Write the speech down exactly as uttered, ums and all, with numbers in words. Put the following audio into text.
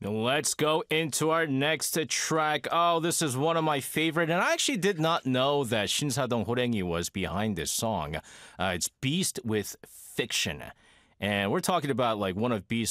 Let's go into our next track. Oh, this is one of my favorite, and I actually did not know that 신사동 호랭이 was behind this song. Uh, it's Beast with Fiction. And we're talking about like one of Beast's